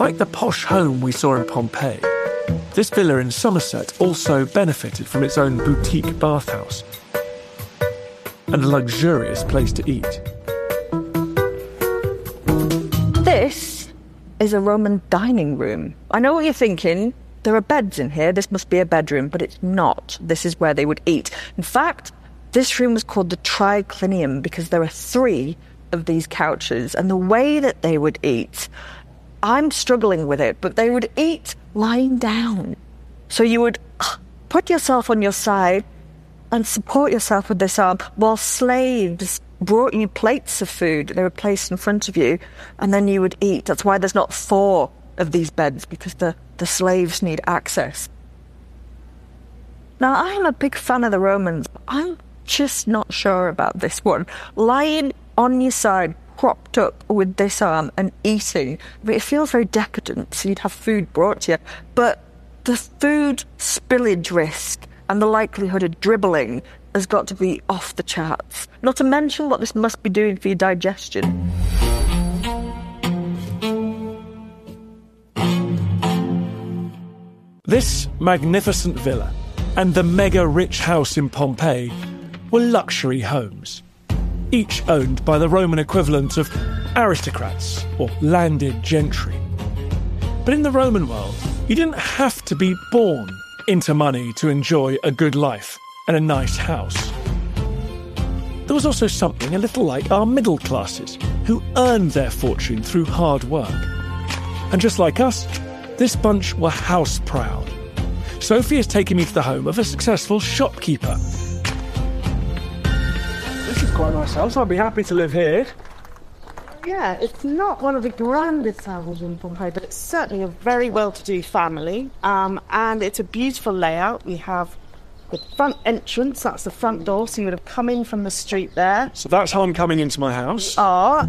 like the posh home we saw in Pompeii, this villa in Somerset also benefited from its own boutique bathhouse and a luxurious place to eat. This is a Roman dining room. I know what you're thinking. There are beds in here. This must be a bedroom, but it's not. This is where they would eat. In fact, this room was called the triclinium because there are 3 of these couches, and the way that they would eat, I'm struggling with it, but they would eat lying down. So you would put yourself on your side and support yourself with this arm while slaves brought you plates of food. They were placed in front of you, and then you would eat. That's why there's not 4 of these beds, because the slaves need access. Now, I'm a big fan of the Romans, but I'm just not sure about this one. Lying on your side, propped up with this arm and eating. It feels very decadent, so you'd have food brought to you. But the food spillage risk and the likelihood of dribbling has got to be off the charts. Not to mention what this must be doing for your digestion. This magnificent villa and the mega-rich house in Pompeii were luxury homes, each owned by the Roman equivalent of aristocrats or landed gentry. But in the Roman world, you didn't have to be born into money to enjoy a good life and a nice house. There was also something a little like our middle classes, who earned their fortune through hard work. And just like us, this bunch were house proud. Sophie has taken me to the home of a successful shopkeeper. This is quite a nice house. I'd be happy to live here. Yeah, it's not one of the grandest houses in Pompeii, but it's certainly a very well-to-do family. And it's a beautiful layout. We have the front entrance, that's the front door, so you would have come in from the street there. So that's how I'm coming into my house.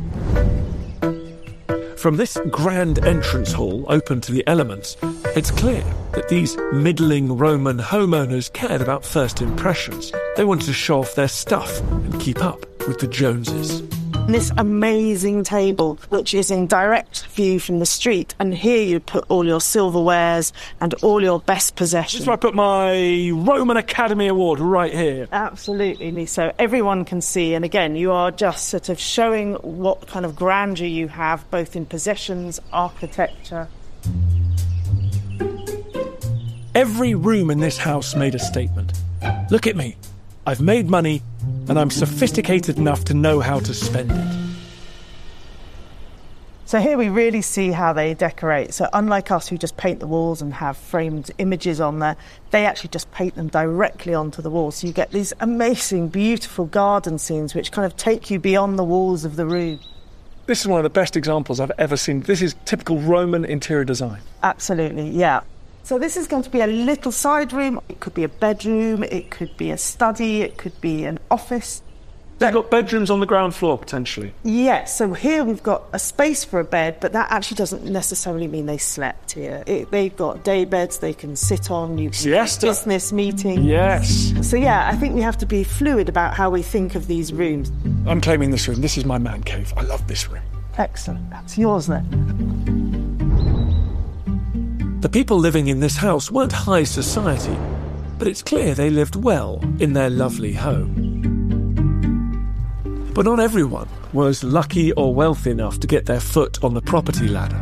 From this grand entrance hall open to the elements, it's clear that these middling Roman homeowners cared about first impressions. They wanted to show off their stuff and keep up with the Joneses. This amazing table, which is in direct view from the street, and here you put all your silverwares and all your best possessions. This is where I put my Roman Academy Award, right here. Absolutely, so everyone can see, and again, you are just sort of showing what kind of grandeur you have, both in possessions, architecture. Every room in this house made a statement. Look at me. I've made money, and I'm sophisticated enough to know how to spend it. So here we really see how they decorate. So unlike us who just paint the walls and have framed images on there, they actually just paint them directly onto the walls. So you get these amazing, beautiful garden scenes which kind of take you beyond the walls of the room. This is one of the best examples I've ever seen. This is typical Roman interior design. Absolutely, yeah. So this is going to be a little side room. It could be a bedroom, it could be a study, it could be an office. You've got bedrooms on the ground floor, potentially? Yes, so here we've got a space for a bed, but that actually doesn't necessarily mean they slept here. They've got day beds they can sit on, business meetings. Yes. So yeah, I think we have to be fluid about how we think of these rooms. I'm claiming this room. This is my man cave. I love this room. Excellent. That's yours then. The people living in this house weren't high society, but it's clear they lived well in their lovely home. But not everyone was lucky or wealthy enough to get their foot on the property ladder.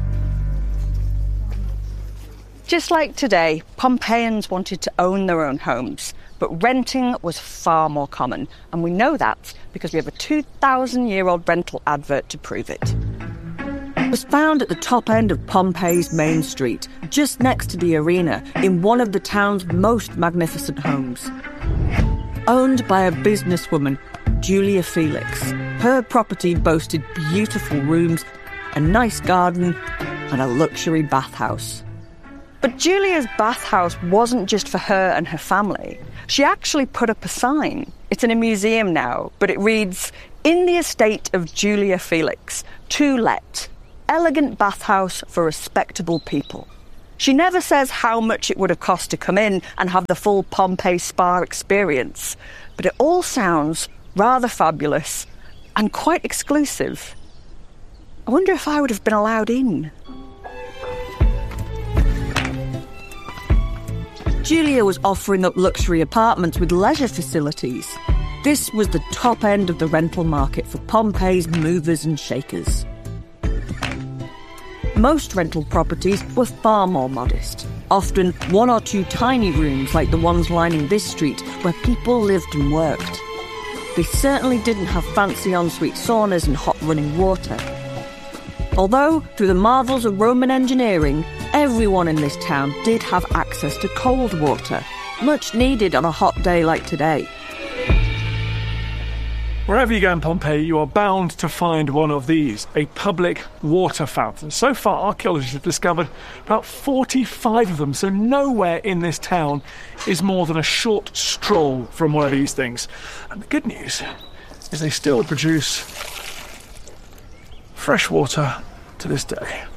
Just like today, Pompeians wanted to own their own homes, but renting was far more common, and we know that because we have a 2,000-year-old rental advert to prove it. It was found at the top end of Pompeii's main street, just next to the arena, in one of the town's most magnificent homes. Owned by a businesswoman, Julia Felix, her property boasted beautiful rooms, a nice garden, and a luxury bathhouse. But Julia's bathhouse wasn't just for her and her family. She actually put up a sign. It's in a museum now, but it reads, "In the estate of Julia Felix, to let. Elegant bathhouse for respectable people." She never says how much it would have cost to come in and have the full Pompeii spa experience, but it all sounds rather fabulous and quite exclusive. I wonder if I would have been allowed in. Julia was offering up luxury apartments with leisure facilities. This was the top end of the rental market for Pompeii's movers and shakers. Most rental properties were far more modest, often 1 or 2 tiny rooms like the ones lining this street where people lived and worked. They certainly didn't have fancy ensuite saunas and hot running water. Although, through the marvels of Roman engineering, everyone in this town did have access to cold water, much needed on a hot day like today. Wherever you go in Pompeii, you are bound to find one of these, a public water fountain. So far, archaeologists have discovered about 45 of them, so nowhere in this town is more than a short stroll from one of these things. And the good news is they still produce fresh water to this day.